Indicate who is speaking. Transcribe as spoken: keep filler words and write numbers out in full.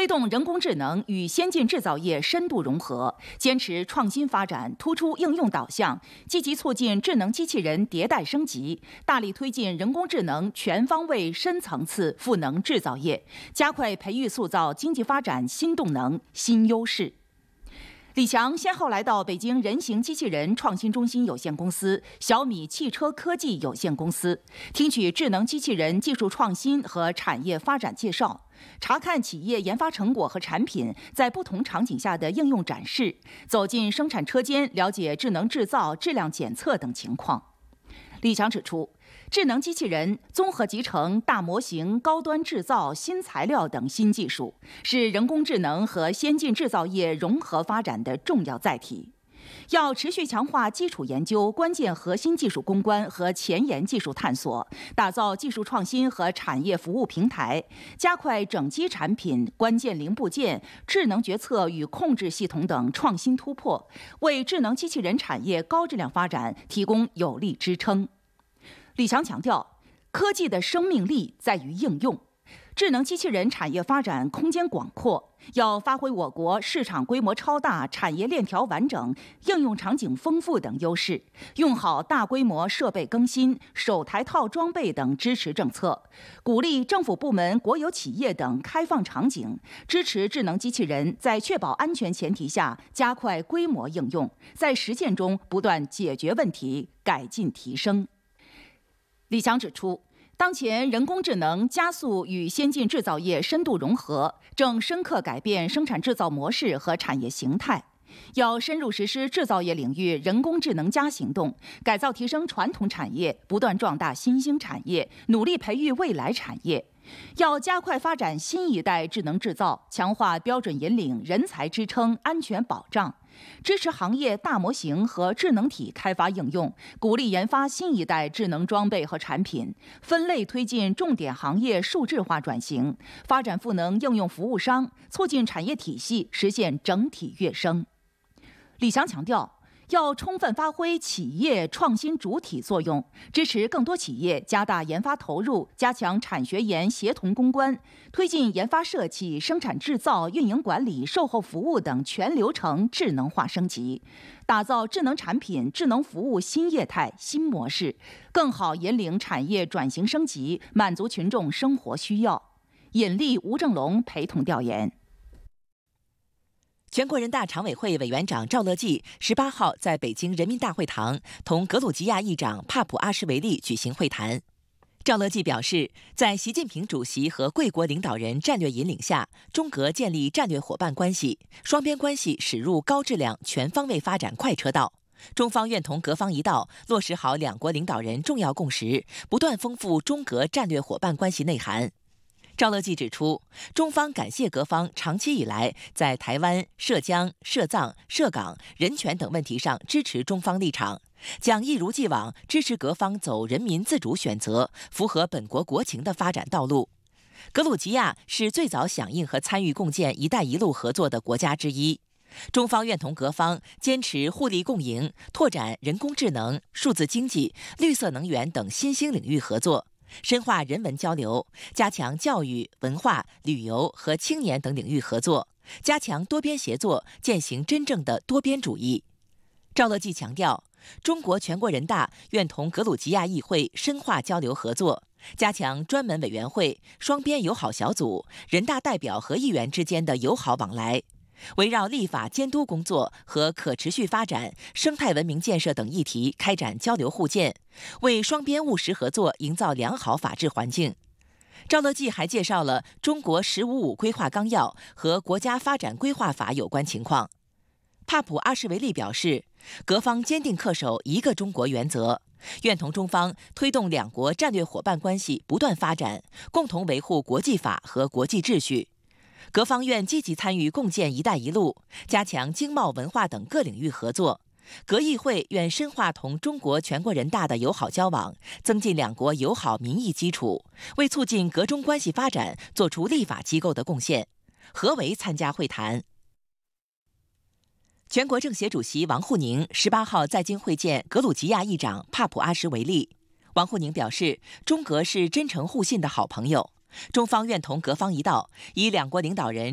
Speaker 1: 推动人工智能与先进制造业深度融合，坚持创新发展，突出应用导向，积极促进智能机器人迭代升级，大力推进人工智能全方位、深层次赋能制造业，加快培育塑造经济发展新动能、新优势。李强先后来到北京人形机器人创新中心有限公司、小米汽车科技有限公司，听取智能机器人技术创新和产业发展介绍，查看企业研发成果和产品在不同场景下的应用展示，走进生产车间，了解智能制造、质量检测等情况。李强指出，智能机器人综合集成大模型、高端制造、新材料等新技术，是人工智能和先进制造业融合发展的重要载体。要持续强化基础研究、关键核心技术攻关和前沿技术探索，打造技术创新和产业服务平台，加快整机产品、关键零部件、智能决策与控制系统等创新突破，为智能机器人产业高质量发展提供有力支撑。李强强调，科技的生命力在于应用。智能机器人产业发展空间广阔，要发挥我国市场规模超大、产业链条完整、应用场景丰富等优势，用好大规模设备更新、首台套装备等支持政策，鼓励政府部门、国有企业等开放场景，支持智能机器人在确保安全前提下加快规模应用，在实践中不断解决问题、改进提升。李强指出，当前人工智能加速与先进制造业深度融合，正深刻改变生产制造模式和产业形态。要深入实施制造业领域人工智能加行动，改造提升传统产业，不断壮大新兴产业，努力培育未来产业。要加快发展新一代智能制造，强化标准引领、人才支撑、安全保障，支持行业大模型和智能体开发应用，鼓励研发新一代智能装备和产品，分类推进重点行业数字化转型，发展赋能应用服务商，促进产业体系实现整体跃升。李强强调，要充分发挥企业创新主体作用，支持更多企业加大研发投入，加强产学研协同攻关，推进研发设计、生产制造、运营管理、售后服务等全流程智能化升级，打造智能产品、智能服务新业态、新模式，更好引领产业转型升级，满足群众生活需要。尹力、吴正龙陪同调研。
Speaker 2: 全国人大常委会委员长赵乐际十八号在北京人民大会堂同格鲁吉亚议长帕普阿什维利举行会谈。赵乐际表示，在习近平主席和贵国领导人战略引领下，中格建立战略伙伴关系，双边关系驶入高质量全方位发展快车道。中方愿同格方一道，落实好两国领导人重要共识，不断丰富中格战略伙伴关系内涵。赵乐际指出，中方感谢格方长期以来在台湾、涉疆、涉藏、涉港、人权等问题上支持中方立场，将一如既往支持格方走人民自主选择、符合本国国情的发展道路。格鲁吉亚是最早响应和参与共建“一带一路”合作的国家之一。中方愿同格方坚持互利共赢，拓展人工智能、数字经济、绿色能源等新兴领域合作，深化人文交流，加强教育、文化、旅游和青年等领域合作，加强多边协作，践行真正的多边主义。赵乐际强调，中国全国人大愿同格鲁吉亚议会深化交流合作，加强专门委员会、双边友好小组、人大代表和议员之间的友好往来，围绕立法监督工作和可持续发展、生态文明建设等议题开展交流互鉴，为双边务实合作营造良好法治环境。赵乐际还介绍了中国“十五五”规划纲要和国家发展规划法有关情况。帕普阿什维利表示，格方坚定恪守一个中国原则，愿同中方推动两国战略伙伴关系不断发展，共同维护国际法和国际秩序。格方愿积极参与共建“一带一路”，加强经贸、文化等各领域合作。格议会愿深化同中国全国人大的友好交往，增进两国友好民意基础，为促进格中关系发展做出立法机构的贡献。何为参加会谈。全国政协主席王沪宁十八号在京会见格鲁吉亚议长帕普阿什维利。王沪宁表示，中格是真诚互信的好朋友，中方愿同格方一道，以两国领导人